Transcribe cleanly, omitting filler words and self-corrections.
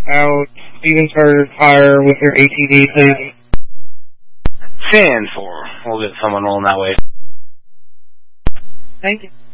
out Stevens Tire with your ATV, please. 10-4. We'll get someone rolling that way. Thank you.